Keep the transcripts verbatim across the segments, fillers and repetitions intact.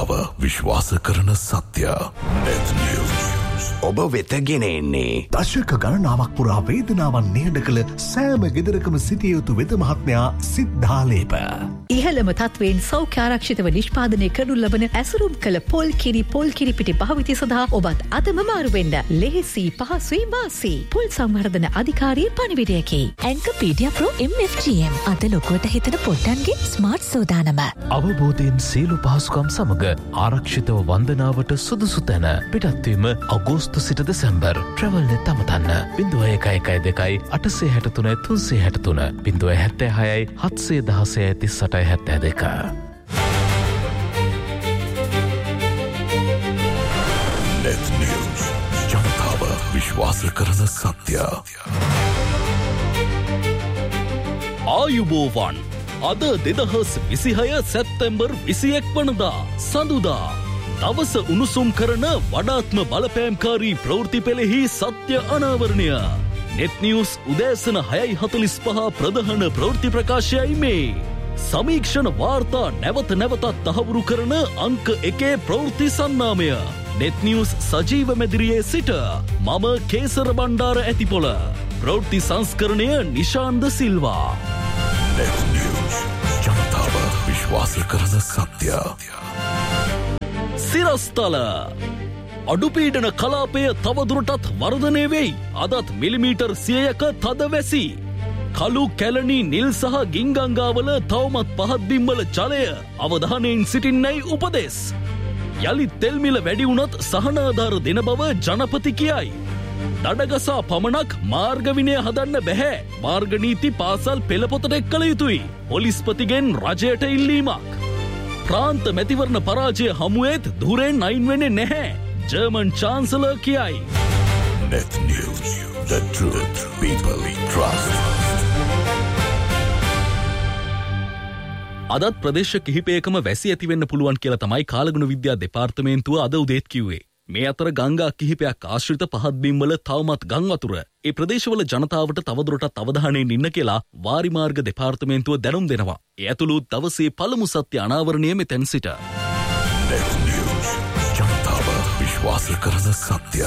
ජනතාව විශ්වාස කරන සත්‍ය. net news. ඔබ වෙත ගෙන එන්නේ දශක ගණනාවක් පුරා වේදනාවන් නිහඬ කළ සෑම ගෙදරකම සිටිය යුතු වෙද මහත්මයා සිද්ධාලේප. ඉහළම තත්වයෙන් සෞඛ්‍ය ආරක්ෂිතව නිෂ්පාදනය කරනු ලබන ඇසුරුම් කළ පොල් කිරි පොල් කිරි පිටි භාවිතය සඳහා ඔබත් අදම මාරු වෙන්න. ලෙහෙසි පහසුයි වාසි. පොල් සංවර්ධන අධිකාරියේ පණිවිඩයකි. ඇන්කපීඩියා ප්‍රෝ එම් එෆ් ජී එම් අද ලොකුවට හිතන පොට්ටන්ගේ ස්මාර්ට් සෝදානම. අවබෝධයෙන් සියලු පහසුකම් සමග ආරක්ෂිතව වන්දනාවට සුදුසු තැන පිටත්වීම අගෝස්තු සිට දෙසැම්බර් ට්‍රැවල්නෙත් අමතන්න බිඳුව එකයි එකයි දෙකයි අටසේ හැට තුන තුන්සේ හැට තුන බිඳුව හැත්තෑ හයයි හත්සේ දහසේ තිස් අටයි හැත්තෑ දෙක. net news. ජනතාව විශ්වාස කරන සත්‍ය. ආයුබෝවන් අද දෙදහස් විසිහය සැප්තැම්බර් විසිඑක් වනදා සඳුදා දවස උණුසුම් කරන වඩාත්ම බලපෑම්කාරී ප්‍රවෘත්ති පෙළෙහි සත්‍ය අනාවරණය. net news උදෑසන හයයි හතලිස් පහ ප්‍රධාන ප්‍රවෘත්ති ප්‍රකාශයයි මේ. සමීක්ෂණ වාර්තා නැවත නැවතත් තහවුරු කරන අංක එකේ ප්‍රවෘත්ති සන්නාමය. net news සජීව මැදිරියේ සිට මම කේසර බණ්ඩාර ඇතිපොළ. ප්‍රවෘත්ති සංස්කරණය නිශාන්ද සිල්වා. net news. ජනතාව විශ්වාස කරන සත්‍ය. සිරස්තල අඩුපීඩන කලාපය තවදුරටත් වර්ධනය වෙයි. අදත් මිලිමීටර් සියයක තද වැසි. කළු කැලණි නිල් සහ ගිංගංගාවල තවමත් පහත් බිම්වල ජලය අවධානයෙන් සිටින්නයි උපදෙස්. යළි තෙල්මිල වැඩි වුණත් සහනාධාර දෙන බව ජනපති කියයි. දඩගසා පමණක් මාර්ග විනය හදන්න බැහැ. මාර්ග නීති පාසල් පෙළපොතට එක් කළ යුතුයි. පොලිස්පතිගෙන් රජයට ඉල්ලීමක්. ප්‍රාන්ත මැතිවරණ පරාජය හමුවේත් දුරෙන් අයින් වෙන්නේ නැහැ. ජර්මන් චාන්සලර් කියයි. net news. The truth people trust. අදත් ප්‍රදේශ කිහිපයකම වැසි ඇති වෙන්න පුළුවන් කියලා තමයි කාලගුණ විද්‍යා දෙපාර්තමේන්තුව අද උදේත් කිව්වේ. මේ අතර ගංගා කිහිපයක් ආශ්‍රිත පහත් බිම්වල තවමත් ගම් වතුර ඒ ප්‍රදේශවල ජනතාවට තවදුරටත් අවධානයෙන් ඉන්න කියලා වාරිමාර්ග දෙපාර්තමේන්තුව දැනුම් දෙනවා. ඒ ඇතුළු දවසේ පළමු සත්‍ය අනාවරණය මෙතෙන් සිට. net news. ජනතාව විශ්වාස කරන සත්‍ය.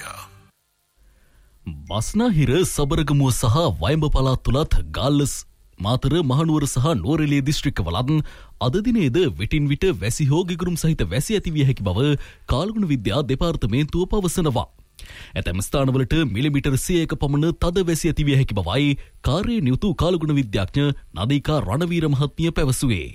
බස්නාහිර සබරගමුව සහ වයඹ පළාත් තුලත් ගාල්ලස් මාතර මහනුවර සහ නුවරඑළිය දිස්ත්‍රික්කවලත් අද දිනේද විටින් විට වැසි හෝ ගිගුරුම් සහිත වැසි ඇති විය හැකි බව කාලගුණ විද්‍යා දෙපාර්තමේන්තුව පවසනවා. ඇතැම් ස්ථානවලට මිලිමීටර් සියයක පමණ තද වැසි ඇති විය හැකි බවයි කාර්යයේ නියුතු කාලගුණ විද්‍යාඥ නදීකා රණවීර මහත්මිය පැවසුවේ.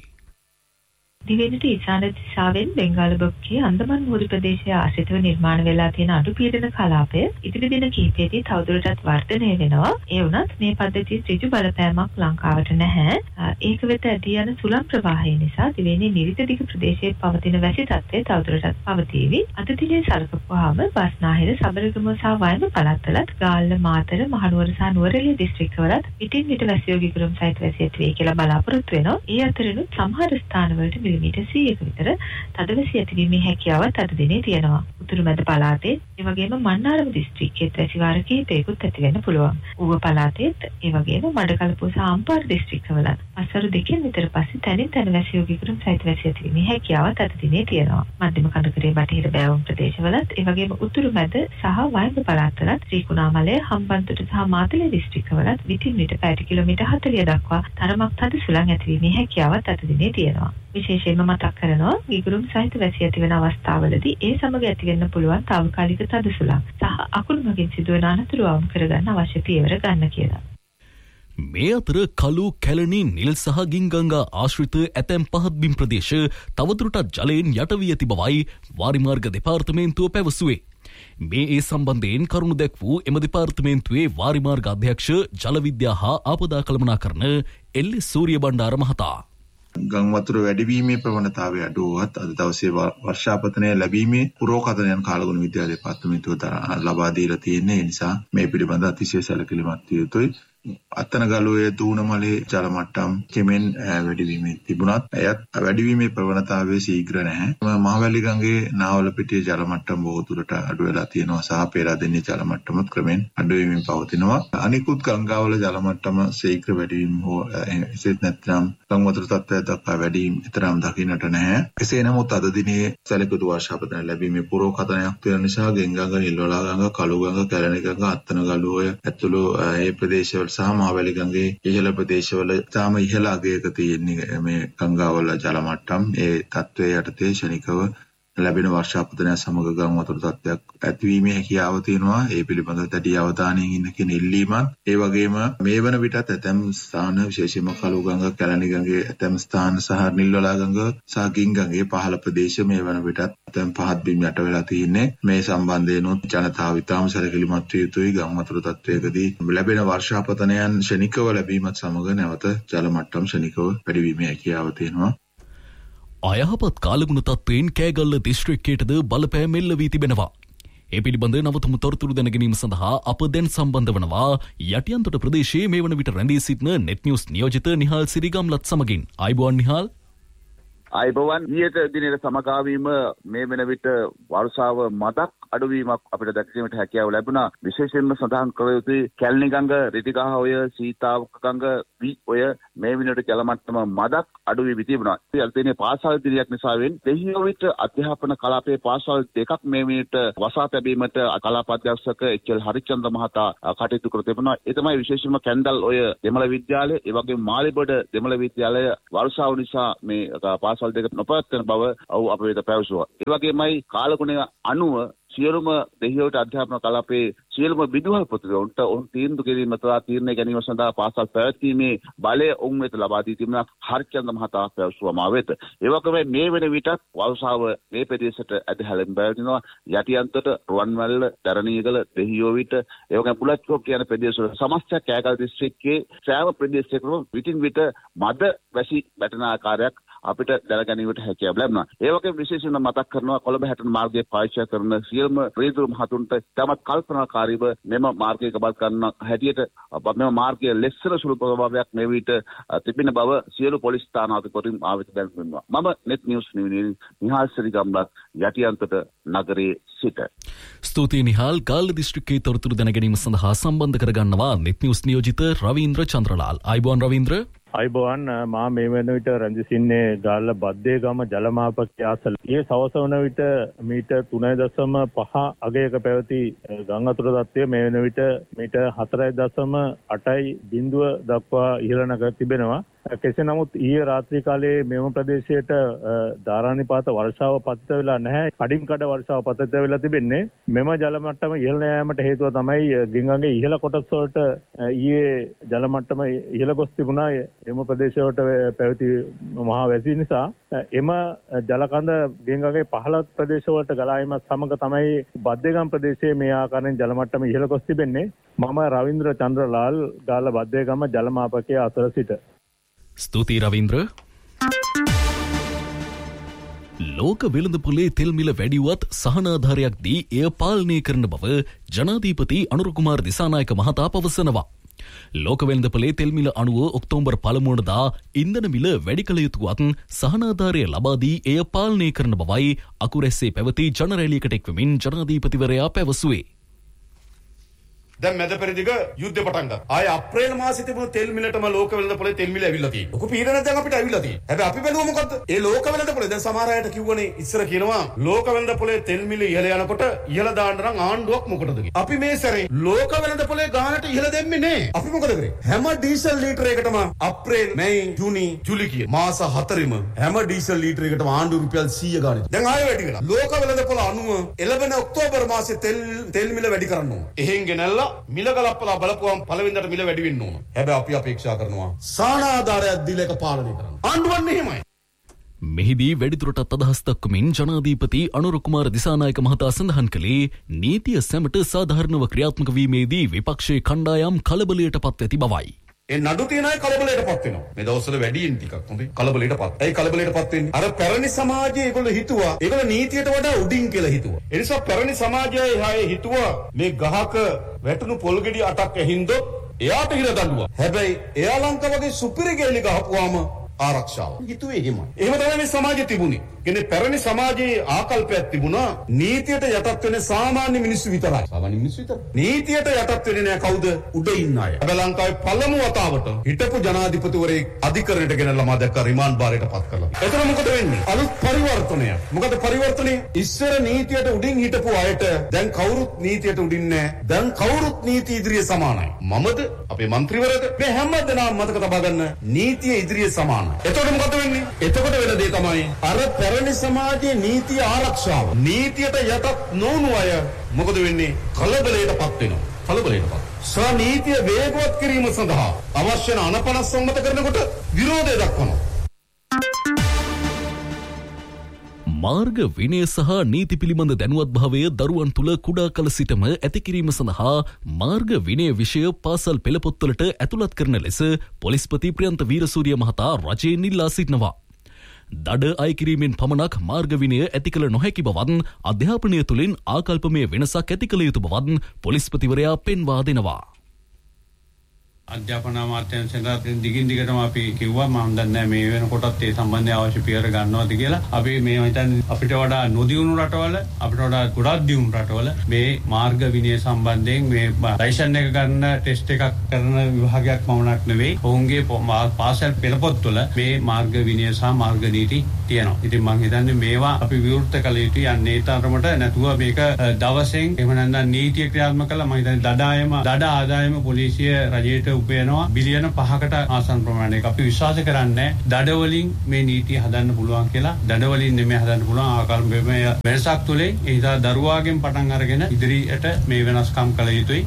දිවෙනට ඊශාන දිශාවෙන් බෙන්ගාල බොක්කේ අන්දමන් මුහුදු ප්‍රදේශයේ ආශ්‍රිතව නිර්මාණ වෙලා තියෙන අඩුපීඩන කලාපය ඉදිරි දින කිහිපයේදී තවදුරටත් වර්ධනය වෙනවා. ඒ වුණත් මේ පද්ධතියේ ඍජු බලපෑමක් ලංකාවට නැහැ. ඒක වෙත ඇදී යන සුළං ප්‍රවාහය නිසා දිවෙනේ නිරිත දිග ප්‍රදේශයේ පවතින වැසි තත්ත්වය තවදුරටත් පවතීවි. අද දිනේ සලකපුවාම බස්නාහිර සබරගමුව සහ වයඹ පළාත්වලත් ගාල්ල මාතර මහනුවර සහ නුවරඑළිය දිස්ත්‍රික්කවලත් පිටින් පිට වැසි යෝගිකරුම් සහිත වැසි ඇති වේ කියලා බලාපොරොත්තු වෙනවා. ඒ අතරිනුත් සමහර ස්ථානවලට මිලිමීටර් සියයක විතර තදවැසි ඇතිවීමේ හැකියාවක් අද දිනේ තියෙනවා. උතුරු මැද පළාතේ ඒ වගේම මන්නාරම දිස්ත්‍රික්කයේ වැසි වාර කිහිපයකුත් ඇති වෙන්න පුළුවන්. ඌව පළාතේත් ඒ වගේම මඩකලපුව සහ අම්පාර දිස්ත්‍රික්කවල අසරු දෙකෙන් විතර පස්සේ තනින් තන වැසි යෝගිකරුම් සහිත වැසි ඇතිවීමේ හැකියාවක් අද දිනේ තියෙනවා. මධ්‍යම කඳුකරේ බටහිර බෑවුම් ප්‍රදේශවලත් ඒ වගේම උතුරු මැද සහ වයඹ පළාත්වලත් ත්‍රිකුණාමලය හම්බන්තොට සහ මාතලේ දිස්ත්‍රික්කවලත් විටින් විට පැයට කිලෝමීටර් හතළිහ දක්වා තරමක් තද සුළං ඇතිවීමේ හැකියාවක් අද දිනේ තියෙනවා. විශේෂයෙන්ම මතක් කරනවා ගිගුරුම් සහිත වැසි ඇති වෙන අවස්ථාවලදී ඒ සමග ඇති වෙන්න පුළුවන් తాවකාලික තද සුළං සහ අකුණු මගින් සිදුවන අනතුරු අවම කරගන්න අවශ්‍ය පියවර ගන්න කියලා. මේ අතර කළු කැලණි නිල් සහ ගිංගංගා ආශ්‍රිත ඇතැම් පහත් බිම් ප්‍රදේශ තවදුරටත් ජලයෙන් යට වී ඇති බවයි වාරිමාර්ග දෙපාර්තමේන්තුව පැවසුවේ. මේ ඒ සම්බන්ධයෙන් කරුණු දැක් වූ එම දෙපාර්තමේන්තුවේ වාරිමාර්ග අධ්‍යක්ෂ ජල විද්‍යා හා ආපදා කළමනාකරණ එල් එස් සූරිය බණ්ඩාර මහතා. ගම් වතුර වැඩිවීමේ ප්‍රවණතාවය අඩුවුවත් අද දවසේ වර්ෂාපතනය ලැබීමේ පුරෝකථනයන් කාලගුණ විද්‍යා දෙපාර්තමේන්තුව ලබා දීලා තියෙන නිසා මේ පිළිබඳ අතිශය සැලකිලිමත් විය යුතුයි. අත්තනගලුවේ දූණමලේ ජල මට්ටම් කෙමෙන් වැඩිවීමේ තිබුණත් එයත් වැඩිවීමේ ප්‍රවණතාවය ශීඝ්‍ර නැහැ. මහවැලි ගඟේ නාවලපිටියේ ජල මට්ටම් බොහෝ දුරට අඩු වෙලා තියෙනවා සහ පේරාදෙණියේ ජල මට්ටමත් ක්‍රමෙන් අඩු වෙමින් පවතිනවා. අනිකුත් ගංගාවල ජල මට්ටම ශීඝ්‍ර වැඩිවීම හෝ එසේත් නැත්නම් ගංගාවතුර තත්ත්වය දක්වා වැඩිවීම තරම් දකින්නට නැහැ. එසේ නමුත් අද දිනේ සැලකුණු වර්ෂාපතන ලැබීමේ පුරෝකථනයක් තියෙන නිසා ගෙන්ගඟ, හිල්වලා ගඟ, කළුගඟ, කැලණි ගඟ, අත්තනගලුව ඇතුළු ඒ ප්‍රදේශවල සහ මහවැලි ගඟේ ඉහළ ප්‍රදේශවල තාම ඉහළ අගයක තියෙන මේ ගංගාවල ජල මට්ටම් ඒ තත්ත්වයේ යටතේ ශනිකව ලැබෙන වර්ෂාපතනය සමග ගම් වතුර තත්ත්වයක් ඇතිවීමේ හැකියාව තියෙනවා. ඒ පිළිබඳව දැඩි අවධානයෙන් ඉන්න කියන ඉල්ලීමත් ඒ වගේම මේ වන විටත් ඇතැම් ස්ථාන විශේෂයෙන්ම කළුගඟ, කැලණි ගඟේ ඇතැම් ස්ථාන සහ නිල්වලා ගඟ සහ ගින්ගඟේ පහළ ප්‍රදේශ මේ වන විටත් ඇතැම් පහත් බිම් යට වෙලා තියෙන්නේ. මේ සම්බන්ධයෙන් ජනතාව ඉතාම සැලකිලිමත් විය යුතුයි. ගම් වතුර තත්ත්වයකදී ලැබෙන වර්ෂාපතනයන් ශනිකව ලැබීමත් සමග නැවත ජල මට්ටම් ශනිකව වැඩිවීමේ හැකියාව තියෙනවා. අයහපත් කාලගුණ තත්ත්වයෙන් කෑගල්ල දිස්ත්‍රික්කයටද බලපෑම් එල්ල වී තිබෙනවා. ඒ පිළිබඳ නවතුම තොරතුරු දැන ගැනීම සඳහා අප දැන් සම්බන්ධ වනවා යටියන්තොට ප්‍රදේශයේ මේ වන විට රැඳී සිටින නෙට් නිවුස් නියෝජිත නිහාල් සිරිගම්ලත් සමගින්. ආයුබෝවන් නිහාල්. ආයුබෝවන්. ඊට දිනේ සමගාමීම මේ වෙන විට වර්ෂාව මදක් අඩුවීමක් අපිට දැකීමට හැකියාව ලැබුණා. විශේෂයෙන්ම සඳහන් කළ යුතුයි කැලණි ගඟ, රිටිගහ ඔය, සීතාවක ගඟ වී ඔය මේ වෙනකොට ජල මට්ටම මදක් අඩු වී තිබුණා. ඊළඟට පාසල් දිනයක් නිසාවෙන් දෙහියොවිට අධ්‍යාපන කලාපයේ පාසල් දෙකක් මේ වෙනට වසා තැබීමට කලාප අධ්‍යක්ෂක එච්.එල්. හරිචන්ද්‍ර මහතා කටයුතු කර තිබුණා. ඒ තමයි විශේෂයෙන්ම කැන්දල් ඔය දෙමළ විද්‍යාලය, ඒ වගේම මාලිබඩ දෙමළ විද්‍යාලය වර්ෂාව නිසා මේ පාසල් දෙක නොපවත්වන බව ඔව් අප වෙත පැවසුවා. ඒ වගේමයි කාලගුණය අනුව සියලුම දෙහියොට අධ්‍යාපන කලාපයේ සියලුම විදුහල් පුතේන්ට ඔවුන් තීන්දුව කිරීම තවා තීරණය ගැනීම සඳහා පාසල් පැවැත්වීමේ බලය ඔවුන් වෙත ලබා දී තිබෙන හරිචන්ද්‍ර මහතා පැවසුවා වෙත. ඒ වගේම මේ වෙන විටත් වර්ෂාව මේ ප්‍රදේශයට ඇදහැලෙන් බැවිනවා. යටියන්තොට, රුවන්වැල්ල, දරණීගල, දෙහියොවිට ඒ වගේම පුලත්කොක් කියන ප්‍රදේශවල සමස්ත කෑගල් දිස්ත්‍රික්කයේ සෑම ප්‍රදේශයකම විටින් විට මද වැසි වැටෙන ආකාරයක් අපිට දැනගැනීමට හැකියාව ලැබුණා. ඒ වගේම විශේෂයෙන්ම මතක් කරනවා කොළඹ හැටන මාර්ගයේ පාවිච්චි කරන සියලුම රීදුරු මහතුන්ට තමත් කල්පනාකාරීව මෙම මාර්ගයක බල කරන හැටියට මෙම මාර්ගයේ ලෙස්සන සුළු ප්‍රභාවයක් මේ විට තිබෙන බව සියලු පොලිස් ස්ථානාධිපතිතුමන් ආවිත දැන්වනවා. මම නෙට් නිවුස් නිවිනි නිහාල් සිරිගම්ලත් යටියන්තොට නගරයේ සිට. ස්තුතියි නිහාල්. ගාල්ල දිස්ත්‍රික්කයේ තොරතුරු දැන ගැනීම සඳහා සම්බන්ධ කරගන්නවා නෙට් නිවුස් නියෝජිත රවීන්ද්‍ර චන්ද්‍රලාල්. ආයුබෝවන් රවීන්ද්‍ර. අයිබෝවන් මා මේ වෙන විට රැඳී සිටින්නේ ගාල්ල බද්දේගම ජලමාපකයේ ආසල. ඒ සවස වන විට මීටර් තුනයි දශම පහ අගයක පැවති ගංගා වතුර තත්ත්වය මේ වෙන විට මීටර් හතරයි දශම අටයි බිංදුව දක්වා ඉහළ නැග තිබෙනවා. කෙසේ නමුත් ඊයේ රාත්‍රී කාලයේ මෙම ප්‍රදේශයට ධාරානිපාත වර්ෂාව පතිත වෙලා නැහැ. කඩින් කඩ වර්ෂාව පතිත වෙලා තිබෙන්නේ. මෙම ජල මට්ටම ඉහළ යෑමට හේතුව තමයි ගිංගඟේ ඉහළ කොටස වලට ඊයේ ජල මට්ටම ඉහළ ගොස් තිබුණා. එම ප්‍රදේශවලට පැවති මහා වැසි නිසා එම ජලකඳ ගිංගඟේ පහළ ප්‍රදේශවලට ගලා යාමත් සමග තමයි බද්දේගම් ප්‍රදේශයේ මේ ආකාරයෙන් ජල මට්ටම ඉහළ ගොස් තිබෙන්නේ. මම රවීන්ද්‍ර චන්ද්‍රලාල් ගාල්ල බද්දේගම ජලමාපකයේ අසල සිට. ස්තුතියි රවීන්ද්‍ර. ලෝක වෙළඳපොලේ තෙල් මිල වැඩිවත් සහනාධාරයක් දී එය පාලනය කරන බව ජනාධිපති අනුර කුමාර දිසානායක මහතා පවසනවා. ලෝක වෙළඳපොලේ තෙල් මිල අනුව ඔක්තෝබර් පළමුවනදා ඉන්ධන මිල වැඩි කළ යුතුවත් සහනාධාරය ලබා දී එය පාලනය කරන බවයි අකුරැස්සේ පැවති ජනරැලියකට එක්වමින් ජනාධිපතිවරයා පැවසුවේ. දැන් මැද පෙරදිග යුද්ධ පටන් ගත්තා. ආයේ අප්‍රේල් මාසෙ තිබුණු තෙල් මිලටම ලෝක වෙළඳපොලේ තෙල් මිල ඇවිල්ලා තියෙනවා. ලොකු පීඩනයක් දැන් අපිට ඇවිල්ලා තියෙනවා. හැබැයි අපි බැලුවා මොකද්ද? ඒ ලෝක වෙළඳපොලේ දැන් සමහර අයට කිව්වනේ ඉස්සර කියනවා ලෝක වෙළඳපොලේ තෙල් මිල ඉහළ යනකොට ඉහළ දාන්න නම් ආණ්ඩුවක් මොකටද කියලා. අපි මේ සැරේ ලෝක වෙළඳපොලේ ගානට ඉහළ දෙන්නේ නැහැ. අපි මොකද කරේ? හැම ඩීසල් ලීටරයකටම අප්‍රේල්, මැයි, ජූනි, ජූලි කිය මාස හතරෙම හැම ඩීසල් ලීටරයකටම ආණ්ඩුව රුපියල් සීය ගානේ. දැන් ආයෙ වැඩි වෙලා. ලෝක වෙළඳපොල අනුව එළවෙන ඔක්තෝබර් මාසයේ තෙල් තෙල් මිල වැඩි කරන්න ඕන. එහෙන් ගෙනල්ලා මිල ගලප්පලා බලපුවම් පළවෙනිදට මිල වැඩි වෙන්න ඕන. හැබැයි අපි අපේක්ෂා කරනවා සානාධාරයක් දීලා එක පාලනය කරන්න. ආණ්ඩුවන් මෙහෙමයි. මෙහිදී වැඩිදුරටත් අදහස් දක්වමින් ජනාධිපති අනුර කුමාර දිසානායක මහතා සඳහන් කළේ නීතිය සැමට සාධාරණව ක්‍රියාත්මක වීමේදී විපක්ෂයේ කණ්ඩායම් කලබලයට පත් ඇති බවයි. ඒ නඩු තියන අය කලබලයට පත් වෙනවා. මේ දවස්වල වැඩියෙන් ටිකක් හොඳයි කලබලයට පත්. ඇයි කලබලයට පත් වෙන්නේ? අර පැරණි සමාජයේ ඒගොල්ලෝ හිතුවා ඒගොල්ලෝ නීතියට වඩා උඩින් කියලා හිතුවා. ඒ නිසා පැරණි සමාජයේ එහායේ හිතුවා මේ ගහක වැටුණු පොල් ගෙඩි අටක් ඇහින්දොත් එයාට හිර දඬුවම්. හැබැයි එයා ලංකාව වගේ සුපිරි ගෙලි ගහපුවාම ආරක්ෂාව. හිතුවේ එහෙමයි. එහෙම තමයි මේ සමාජය තිබුණේ. කියන්නේ පැරණි සමාජයේ ආකල්පයක් තිබුණා නීතියට යටත් වෙන සාමාන්‍ය මිනිස්සු විතරයි. සාමාන්‍ය මිනිස්සු විතරයි. නීතියට යටත් වෙන්නේ නැහැ කවුද? උඩ ඉන්න අය. හැබැයි ලංකාවේ පළමු වතාවට හිටපු ජනාධිපතිවරයෙක් අධිකරණයට ගෙනල්ලා මා දැක්ක රිමාන්ඩ් බාරයට පත් කළා. එතන මොකද වෙන්නේ? අලුත් පරිවර්තනයක්. මොකද පරිවර්තනය? ඉස්සර නීතියට උඩින් හිටපු අයට දැන් කවුරුත් නීතියට උඩින් නැහැ. දැන් කවුරුත් නීති ඉදිරියේ සමානයි. මමද අපේ മന്ത്രിවරයාද මේ හැම දෙනාම මතක තබා ගන්න නීතිය ඉදිරියේ සමානයි. එතකොට මොකද වෙන්නේ? එතකොට වෙන දේ තමයි අර පැරණි සමාජයේ නීතිය ආරක්ෂාව. නීතියට යටත් නොවුණු අය මොකද වෙන්නේ? කලබලයටපත් වෙනවා. කලබලයටපත්. සා නීතිය වේගවත් කිරීම සඳහා අවශ්‍ය වන අනපනස් සම්මත කරනකොට විරෝධය දක්වනවා. මාර්ග විනය සහ නීති පිළිබඳ දැනුවත් භාවය දරුවන් තුළ කුඩා කල සිටම ඇති කිරීම සඳහා මාර්ග විනය විෂය පාසල් පෙළපොත්වලට ඇතුළත් කරන ලෙස පොලිස්පති ප්‍රියන්ත වීරසූරිය මහතා රජයෙන් ඉල්ලා සිටිනවා. දඩ අය කිරීමෙන් පමණක් මාර්ග විනය ඇති කළ නොහැකි බවත් අධ්‍යාපනය තුළින් ආකල්පමය වෙනසක් ඇති කළ යුතු බවත් පොලිස්පතිවරයා පෙන්වා දෙනවා. අධ්‍යාපන අමාත්‍යාංශයෙන් දිගින් දිගටම අපි කිව්වා මම දන්නේ මේ වෙනකොටත් ඒ සම්බන්ධයෙන් අවශ්‍ය පියවර ගන්නවාද කියලා. අපි මේ හිතන්නේ අපිට වඩා නොදියුණු රටවල අපිට වඩා ගොඩක් දියුණු රටවල මේ මාර්ග විනය සම්බන්ධයෙන් මේ ලයිසන් එක ගන්න ටෙස්ට් එකක් කරන විභාගයක් පමණක් නෙවෙයි. ඔවුන්ගේ පාසල් පෙළපොත්වල මේ මාර්ග විනය සහ මාර්ග නීති තියෙනවා. ඉතින් මම හිතන්නේ මේවා අපි විවෘත කළ යුතුයි. යන්නේ තරමට නැතුව මේක දවසෙන් එහෙම නැත්නම් නීතිය ක්‍රියාත්මක කළා මම හිතන්නේ දඩායම දඩ ආදායම පොලිසිය රජයට උපයනවා බිලියන පහකට ආසන්න ප්‍රමාණයක. අපි විශ්වාස කරන්නේ දඩ වලින් මේ නීතිය හදන්න පුළුවන් කියලා. දඩ වලින් නෙමෙයි හදන්න පුළුවන් ආකල්පමය වෙනසක් තුලින් ඒ හිතා දරුවාගෙන් පටන් අරගෙන ඉදිරියට මේ වෙනස්කම් කළ යුතුයි.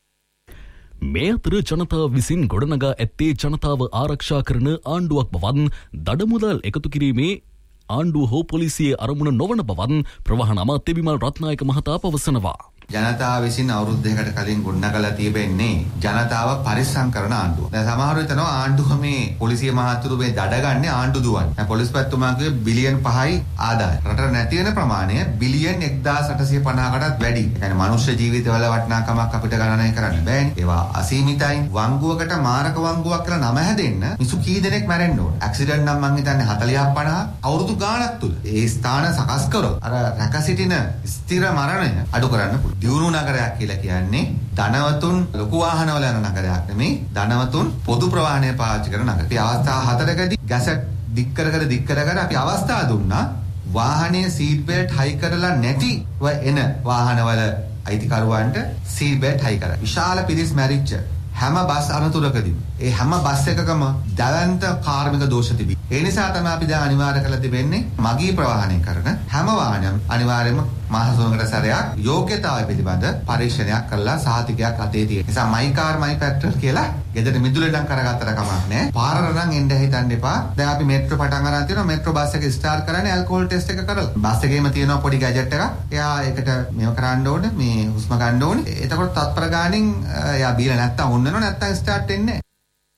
මේ අතර ජනතාව විසින් ගොඩනගා ඇත්තේ ජනතාව ආරක්ෂා කරන ආණ්ඩුවක් බවත් දඩ මුදල් එකතු කිරීමේ ආණ්ඩුව හෝ පොලිසියේ අරමුණ නොවන බවත් ප්‍රවාහන අමාත්‍ය විමල් රත්නායක මහතා පවසනවා. ජනතාව විසින් අවුරුදු දෙකකට කලින් ගොඩනගලා තිබෙන්නේ ජනතාව පරිස්සම් කරන ආණ්ඩුව. දැන් සමහරව හිතනවා ආණ්ඩුව මේ පොලිසිය මහතුරු මේ දඩ ගන්න ආණ්ඩු දුවන්නේ. දැන් පොලිස්පතිතුමාගේ බිලියන් පහයි ආදාය. රටට නැති වෙන ප්‍රමාණය බිලියන් එක්දාස් අටසිය පනහකටත් වැඩි. ඒ කියන්නේ මනුෂ්‍ය ජීවිතවල වටිනාකමක් අපිට ගණනය කරන්න බෑනේ. ඒවා අසීමිතයි. වංගුවකට මාරක වංගුවක් කියලා නම හැදෙන්න මිසු කී දෙනෙක් මැරෙන්න ඕන. ඇක්සිඩන්ට් නම් මං හිතන්නේ හතලිහක් පනහක් අවුරුදු ගාණක් තුල. ඒ ස්ථාන සකස් කරොත් අර රැක සිටින ස්ථිර මරණය අඩු කරන්න පුළුවන්. දියුණු නගරයක් කියලා කියන්නේ ධනවතුන් ලොකු වාහනවල යන නගරයක් නෙමෙයි ධනවතුන් පොදු ප්‍රවාහනය පාවිච්චි කරන නගරයක්. අපි අවස්ථා හතරකදී ගැස දික් කර කර දික් කර කර අපි අවස්ථා දුන්නා වාහනයේ සීට් බෙල්ට් හයි කරලා නැතිව එන වාහනවල අයිතිකරුවන්ට සීට් බෙල්ට් හයි කරා. විශාල පිරිස් මැරිච්ච හැම බස් අනතුරකදී ඒ හැම බස් එකකම දවන්ත කාර්මික දෝෂ තිබි. ඒ නිසා තමයි අපි දැන් අනිවාර්ය කරලා තිබෙන්නේ මගී ප්‍රවාහනය කරන හැම වාහනයක්ම අනිවාර්යයෙන්ම මාසතුනකට සැරයක් යෝග්‍යතාවය පිළිබඳ පරීක්ෂණයක් කරලා සහතිකයක් අතේ තියෙන. නිසා මයි කාර් මයි පෙට්‍රල් කියලා ගෙදර මිදුලෙන් කරගත්තට කමක් නැහැ. පාරට නම් එන්න හිතන්න එපා. දැන් අපි මෙට්‍රෝ පටන් අරන් තියෙනවා. මෙට්‍රෝ බස් එක ස්ටාර්ට් කරන්නේ ඇල්කොහොල් ටෙස්ට් එක කරලා. බස් එකේම තියෙනවා පොඩි ගැජට් එකක්. එයා ඒකට මේව කරන්න ඕනේ. මේ හුස්ම ගන්න ඕනේ. එතකොට තත්පර ගානින් එයා බීලා නැත්තම් ඔන්න වෙනවා නැත්තම් ස්ටාර්ට් වෙන්නේ නැහැ.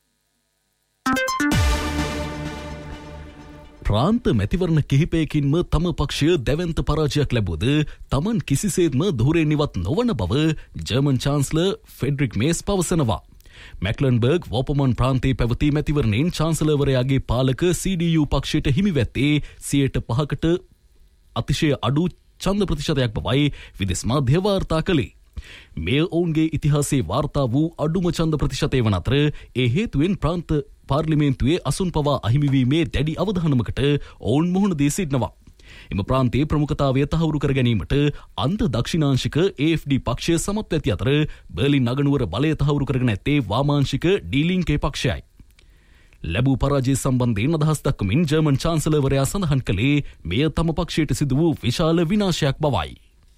ප්‍රාන්ත මැතිවරණ කිහිපයකින්ම තම පක්ෂය දැවන්ත පරාජයක් ලැබුවද තමන් කිසිසේත්ම දුරෙන් ඉවත් නොවන බව ජර්මන් චාන්සලර් ෆෙඩරික් මේස් පවසනවා. මැක්ලන්බර්ග් වෝපමන් ප්‍රාන්තයේ පැවති මැතිවරණයෙන් චාන්සලර්වරයාගේ පාලක සී ඩී යූ පක්ෂයට හිමිවැත්තේ සියයට පහකට අතිශය අඩු ඡන්ද ප්‍රතිශතයක් බවයි විදෙස් මාධ්‍ය වාර්තා කළේ. මෙය ඔවුන්ගේ ඉතිහාසයේ වාර්තා වූ අඩුම ඡන්ද ප්‍රතිශතය වන අතර ඒ හේතුවෙන් ප්‍රාන්ත පාර්ලිමේන්තුවේ අසුන් පවා අහිමිවීමේ දැඩි අවධානමකට ඔවුන් මුහුණ දී සිටිනවා. එම ප්‍රාන්තයේ ප්‍රමුඛතාවය තහවුරු කර ගැනීමට අන්ත දක්ෂිණාංශික ඒ එෆ් ඩී පක්ෂය සමත් ඇති අතර බර්ලින් නගනුවර බලය තහවුරු කරගෙන ඇත්තේ වාමාංශික ඩී ලින්කේ පක්ෂයයි. ලැබූ පරාජය සම්බන්ධයෙන් අදහස් දක්වමින් ජර්මන් චාන්සලර්වරයා සඳහන් කළේ මෙය තම පක්ෂයට සිදු වූ විශාල විනාශයක් බවයි.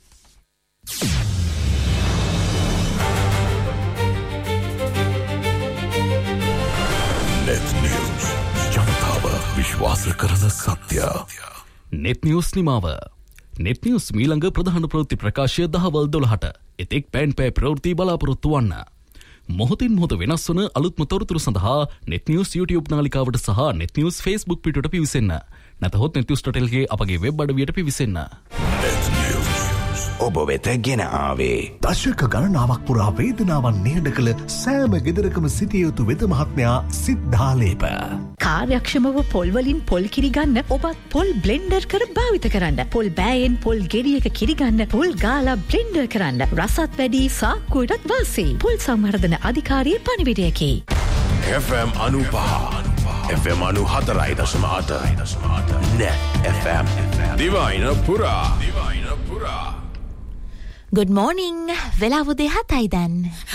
නෙත් නිවුස් ජනතාව විශ්වාස කරන සත්‍ය. නෙත් නිවුස් නිමාව. නෙත් නිවුස් මීළඟ ප්‍රධාන ප්‍රවෘත්ති ප්‍රකාශය දහවල් දොළහට. එතෙක් පෑන් පෑ ප්‍රවෘත්ති බලාපොරොත්තු වන්න. මොහොතින් මොහොත වෙනස් වන අලුත්ම තොරතුරු සඳහා නෙත් නිවුස් YouTube නාලිකාවට සහ නෙත් නිවුස් Facebook පිටුවට පිවිසෙන්න. නැතහොත් නෙත් නිවුස්.lk අපගේ වෙබ් අඩවියට පිවිසෙන්න. නෙත් නිවුස් ඔබ වෙත ගෙන ආවේ. දශක ගණනාවක් පුරා වේදනාවන් නිහඬ කළ සෑම ගෙදරකම සිටිය යුතු වෙද මහත්මයා සිද්ධාලේප. කාර්යක්ෂමව පොල්වලින් පොල් කිරිගන්න ඔබත් පොල් බ්ලෙන්ඩර් කර භාවිත කරන්න. පොල් බෑයෙන් පොල් ගෙඩියක කිරිගන්න පොල් ගාලා බ්ලෙන්ඩර් කරන්න. රසත් වැඩි සාක්කුවටත් වාසී. පොල් සංවර්ධන අධිකාරියේ පණිවිඩයකි. F M අනුපහ F M අනු හතරයි දශම අට Net F M දිවයින පුරා ගුඩ් මෝනිං වෙලාව දෙහතයි දැන්.